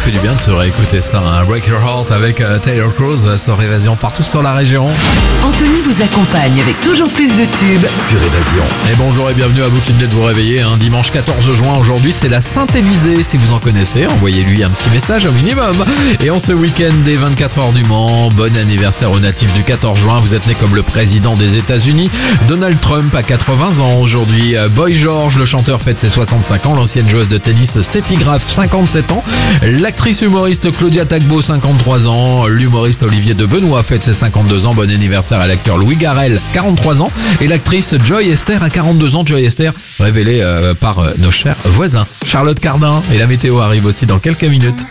fait du bien de se réécouter ça, hein. Break Your Heart avec Taylor Cruz sur Évasion partout sur la région. Anthony vous accompagne avec toujours plus de tubes Sur Évasion. Et bonjour et bienvenue à vous qui venez de vous réveiller, hein. Dimanche 14 juin aujourd'hui, c'est la Saint-Élisée. Si vous en connaissez, envoyez-lui un petit message au minimum. Et en ce week-end des 24 heures du Mans, bon anniversaire aux natifs du 14 juin. Vous êtes né comme le président des États-Unis. Donald Trump a 80 ans aujourd'hui. Boy George, le chanteur, fête ses 65 ans. L'ancienne joueuse de tennis Steffi Graf, 57 ans. L'actrice humoriste Claudia Tagbo, 53 ans. L'humoriste Olivier de Benoît fête ses 52 ans. Bon anniversaire à l'acteur Louis Garrel, 43 ans. Et l'actrice Joy Esther a 42 ans. Joy Esther, révélée par nos chers voisins. Charlotte Cardin et la météo arrive aussi dans quelques minutes.